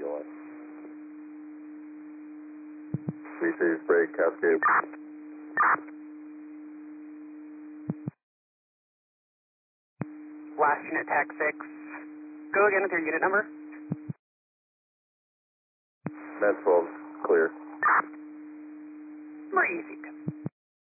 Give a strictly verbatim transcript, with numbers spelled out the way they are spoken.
one. Receive break, Cascade. Last unit, Tech six. Go again with your unit number. Med twelve, clear. Very easy.